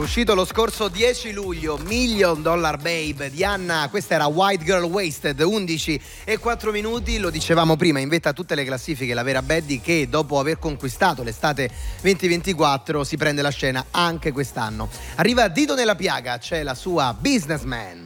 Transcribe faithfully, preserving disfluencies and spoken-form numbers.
uscito lo scorso dieci luglio, Million Dollar Babe di Anna, questa era White Girl Wasted, undici e quattro minuti, lo dicevamo prima, in vetta a tutte le classifiche la vera Baddie che dopo aver conquistato l'estate venti ventiquattro si prende la scena anche quest'anno. Arriva Dito nella piaga, c'è la sua Businessman.